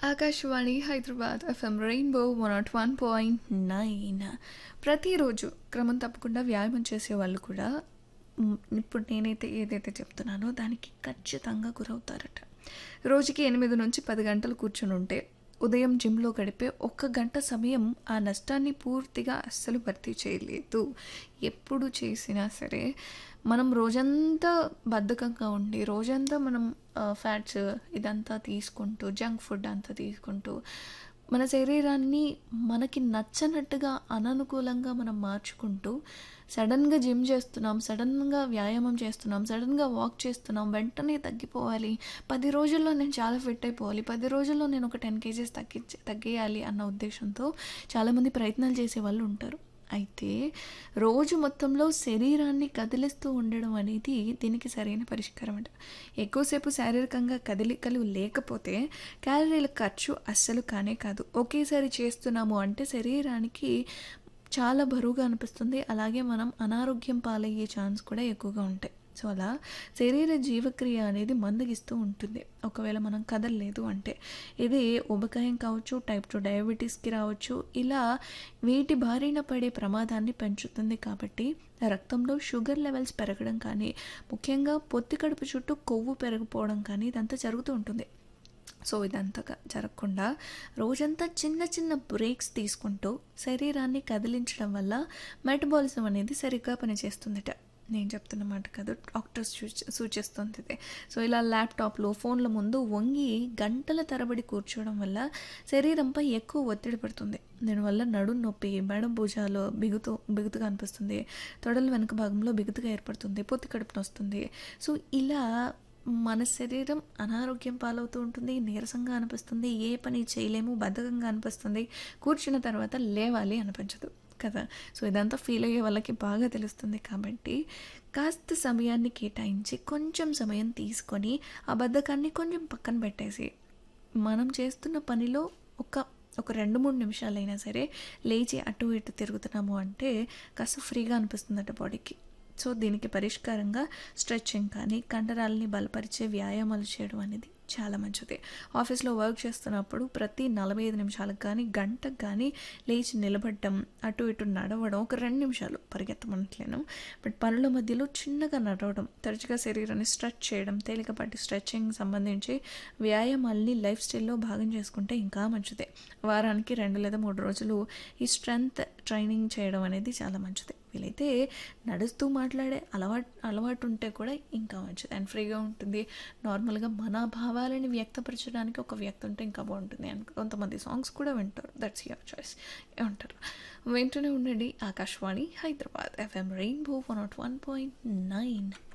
Akashvani Hyderabad FM rainbow 101.9. ప్రతిరోజు క్రమం తప్పకుండా వ్యాయామం చేసేవాళ్ళు కూడా ఇప్పుడు నేనైతే ఏదైతే చెప్తున్నానో దానికి ఖచ్చితంగా గురవుతారట. రోజుకి 8 నుంచి 10 గంటలు కూర్చొని ఉంటే ఉదయం జిమ్లో గడిపే 1 గంట సమయం ఆ నష్టాన్ని పూర్తిగా అస్సలు భర్తీ చేయలేదు. ఎప్పుడు చేసినా సరే మనం రోజంతా బద్ధకంగా ఉండి రోజంతా మనం ఫ్యాట్స్ ఇదంతా తీసుకుంటూ జంక్ ఫుడ్ అంతా తీసుకుంటూ మన శరీరాన్ని మనకి నచ్చనట్టుగా అననుకూలంగా మనం మార్చుకుంటూ సడన్గా జిమ్ చేస్తున్నాం, సడన్గా వ్యాయామం చేస్తున్నాం, సడన్గా వాక్ చేస్తున్నాం, వెంటనే తగ్గిపోవాలి, 10 రోజుల్లో నేను చాలా ఫిట్ అయిపోవాలి, 10 రోజుల్లో నేను ఒక 10 kgs తగ్గేయాలి అన్న ఉద్దేశంతో చాలామంది ప్రయత్నాలు చేసే వాళ్ళు ఉంటారు. అయితే రోజు మొత్తంలో శరీరాన్ని కదిలిస్తూ ఉండడం అనేది దీనికి సరైన పరిష్కారం అంట. ఎక్కువసేపు శారీరకంగా కదలికలు లేకపోతే క్యాలరీల ఖర్చు అస్సలు కానే కాదు. ఒకేసారి చేస్తున్నాము అంటే శరీరానికి చాలా బరువుగా అనిపిస్తుంది. అలాగే మనం అనారోగ్యం పాలయ్యే ఛాన్స్ కూడా ఎక్కువగా ఉంటాయి. సో అలా శరీర జీవక్రియ అనేది మందగిస్తూ ఉంటుంది ఒకవేళ మనం కదలలేదు అంటే. ఇది ఊబకాయం కావచ్చు, టైప్ 2 డయాబెటీస్కి రావచ్చు. ఇలా వీటి బారిన పడే ప్రమాదాన్ని పెంచుతుంది. కాబట్టి రక్తంలో షుగర్ లెవెల్స్ పెరగడం కానీ, ముఖ్యంగా పొత్తి కడుపు చుట్టూ కొవ్వు పెరిగిపోవడం కానీ ఇదంతా జరుగుతూ ఉంటుంది. సో ఇదంతా జరగకుండా రోజంతా చిన్న చిన్న బ్రేక్స్ తీసుకుంటూ శరీరాన్ని కదిలించడం వల్ల మెటబాలిజం అనేది సరిగ్గా పనిచేస్తుందట. నేను చెప్తున్న మాట కాదు, డాక్టర్స్ సూచిస్తుంది ఇదే. సో ఇలా ల్యాప్టాప్లో ఫోన్ల ముందు వంగి గంటల తరబడి కూర్చోవడం వల్ల శరీరంపై ఎక్కువ ఒత్తిడి పడుతుంది. దీనివల్ల నడుం నొప్పి, మెడ భుజాలు బిగుతుగా అనిపిస్తుంది, తొడల వెనుక భాగంలో బిగుతుగా ఏర్పడుతుంది, పొత్తి కడుపున వస్తుంది. సో ఇలా మన శరీరం అనారోగ్యం పాలవుతూ ఉంటుంది, నీరసంగా అనిపిస్తుంది, ఏ పని చేయలేము, బద్ధకంగా అనిపిస్తుంది, కూర్చున్న తర్వాత లేవాలి అనిపించదు కదా. సో ఇదంతా ఫీల్ అయ్యే వాళ్ళకి బాగా తెలుస్తుంది. కాబట్టి కాస్త సమయాన్ని కేటాయించి కొంచెం సమయం తీసుకొని ఆ బద్ధకాన్ని కొంచెం పక్కన పెట్టేసి మనం చేస్తున్న పనిలో ఒక 2-3 నిమిషాలైనా సరే లేచి అటు ఇటు తిరుగుతున్నాము అంటే కాస్త ఫ్రీగా అనిపిస్తుందట బాడీకి. సో దీనికి పరిష్కారంగా స్ట్రెచ్చింగ్ కానీ, కండరాలని బలపరిచే వ్యాయామాలు చేయడం అనేది చాలా మంచిది. ఆఫీస్లో వర్క్ చేస్తున్నప్పుడు ప్రతి 45 నిమిషాలకు కానీ, గంటకు కానీ లేచి నిలబడడం, అటు ఇటు నడవడం, ఒక 2 నిమిషాలు పరిగెత్తమనట్లేను, బట్ పనుల మధ్యలో చిన్నగా నడవడం, తరచుగా శరీరాన్ని స్ట్రెచ్ చేయడం, తేలికపాటి స్ట్రెచ్చింగ్ సంబంధించి వ్యాయామాలని లైఫ్ స్టైల్లో భాగం చేసుకుంటే ఇంకా మంచిదే. వారానికి 2 లేదా 3 రోజులు ఈ స్ట్రెంగ్త్ ట్రైనింగ్ చేయడం అనేది చాలా మంచిది. వీలైతే నడుస్తూ మాట్లాడే అలవాటు ఉంటే కూడా ఇంకా మంచిది అండ్ ఫ్రీగా ఉంటుంది. నార్మల్గా మన భావాలని వ్యక్తపరచడానికి ఒక వ్యక్తి ఉంటే ఇంకా బాగుంటుంది. అండ్ కొంతమంది సాంగ్స్ కూడా వింటారు, దట్స్ యువర్ చాయిస్. ఏమంటారు? వింటూనే ఉండండి ఆకాశవాణి హైదరాబాద్ ఎఫ్ఎం రెయిన్బో 101.9.